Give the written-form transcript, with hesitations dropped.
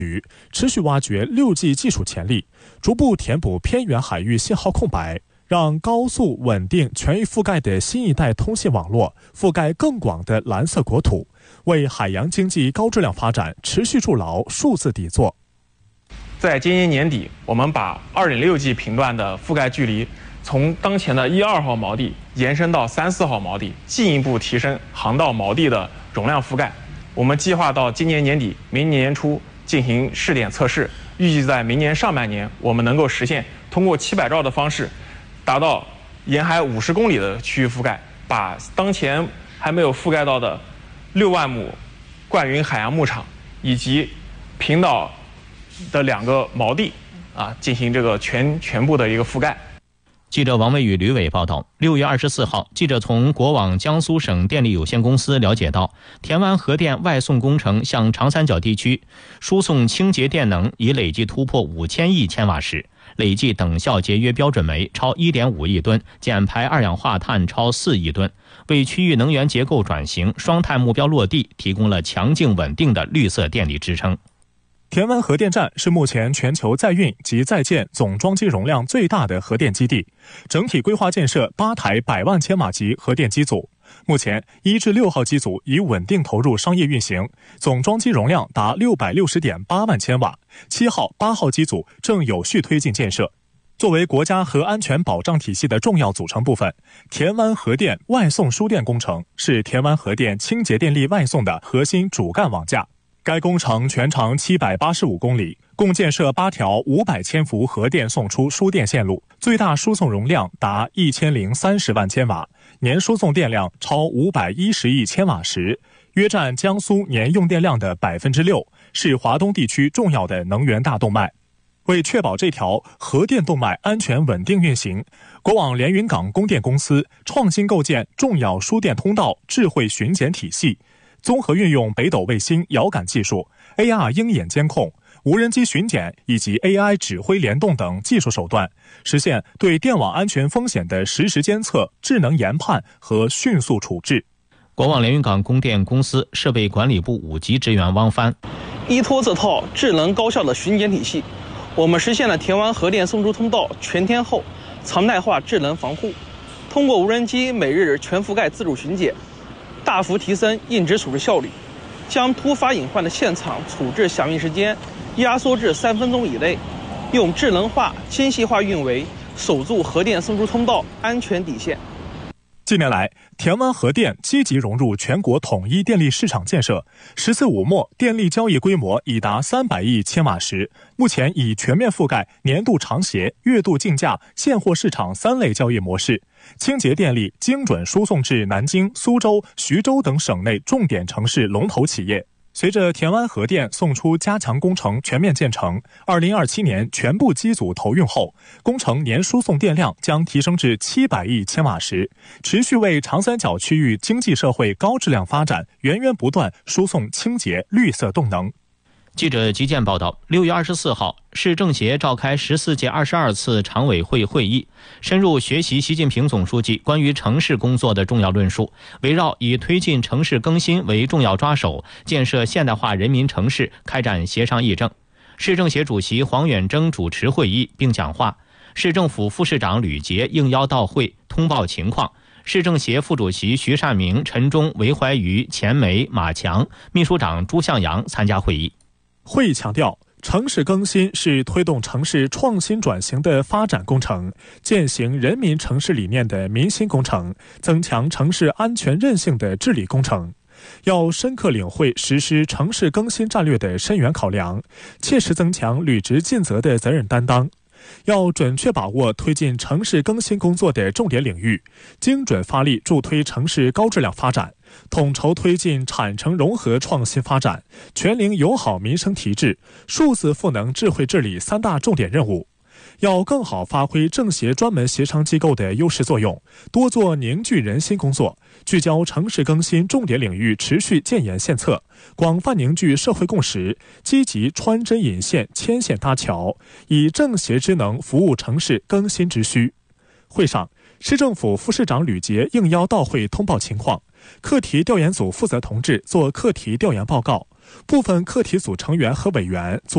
持续挖掘6G 技术潜力，逐步填补偏远海域信号空白，让高速、稳定、全域覆盖的新一代通信网络覆盖更广的蓝色国土，为海洋经济高质量发展持续筑牢数字底座。 在今年年底，我们把 2.6G 频段的覆盖距离从当前的1、2号锚地延伸到3、4号锚地，进一步提升航道锚地的容量覆盖。我们计划到今年年底、明年年初进行试点测试，预计在明年上半年，我们能够实现通过700兆的方式，达到沿海50公里的区域覆盖，把当前还没有覆盖到的6万亩灌云海洋牧场以及平岛的2个锚地进行这个全部的一个覆盖。 记者王卫宇、吕伟报道。6月24号，记者从国网江苏省电力有限公司了解到，田湾核电外送工程向长三角地区输送清洁电能已累计突破5000亿千瓦时，累计等效节约标准煤超 1.5 亿吨，减排二氧化碳超4亿吨，为区域能源结构转型、双碳目标落地提供了强劲稳定的绿色电力支撑。 田湾核电站是目前全球在运及在建总装机容量最大的核电基地，整体规划建设8台100万千瓦级核电机组。目前1至6号机组已稳定投入商业运行，总装机容量达660.8万千瓦，7号、8号机组正有序推进建设。作为国家核安全保障体系的重要组成部分，田湾核电外送输电工程是田湾核电清洁电力外送的核心主干网架。该工程全长785公里，共建设8条500千伏核电送出输电线路，最大输送容量达1030万千瓦，年输送电量超510亿千瓦时，约占江苏年用电量的6%，是华东地区重要的能源大动脉。为确保这条核电动脉安全稳定运行，国网连云港供电公司创新构建重要输电通道智慧巡检体系，综合运用北斗卫星遥感技术、AR 鹰眼监控、无人机巡检以及 AI 指挥联动等技术手段，实现对电网安全风险的实时监测、智能研判和迅速处置。 国网连云港供电公司设备管理部5级职员汪帆： 依托这套智能高效的巡检体系，我们实现了田湾核电送出通道全天候常态化智能防护，通过无人机每日全覆盖自主巡检，大幅提升应急处置效率，将突发隐患的现场处置响应时间压缩至3分钟以内，用智能化、精细化运维守住核电送出通道安全底线。 近年来，田湾核电积极融入全国统一电力市场建设，“十四五”末电力交易规模已达300亿千瓦时，目前已全面覆盖年度长协、月度竞价、现货市场3类交易模式，清洁电力精准输送至南京、苏州、徐州等省内重点城市龙头企业。随着田湾核电送出加强工程全面建成，2027年全部机组投运后，工程年输送电量将提升至700亿千瓦时，持续为长三角区域经济社会高质量发展源源不断输送清洁绿色动能。 记者急件报道，6月24号，市政协召开14届22次常委会会议，深入学习习近平总书记关于城市工作的重要论述，围绕以推进城市更新为重要抓手，建设现代化人民城市开展协商议政。市政协主席黄远征主持会议并讲话，市政府副市长吕杰应邀到会通报情况。市政协副主席徐善明、陈忠、韦怀瑜、钱梅、马强，秘书长朱向阳参加会议。 会议强调，城市更新是推动城市创新转型的发展工程，践行人民城市理念的民心工程，增强城市安全韧性的治理工程。要深刻领会实施城市更新战略的深远考量，切实增强履职尽责的责任担当。要准确把握推进城市更新工作的重点领域，精准发力助推城市高质量发展，统筹推进产城融合创新发展，全龄友好民生提质，数字赋能智慧治理3大重点任务。要更好发挥政协专门协商机构的优势作用，多做凝聚人心工作，聚焦城市更新重点领域持续建言献策，广泛凝聚社会共识，积极穿针引线、牵线搭桥，以政协之能服务城市更新之需。会上，市政府副市长吕杰应邀到会通报情况，课题调研组负责同志做课题调研报告，部分课题组成员和委员做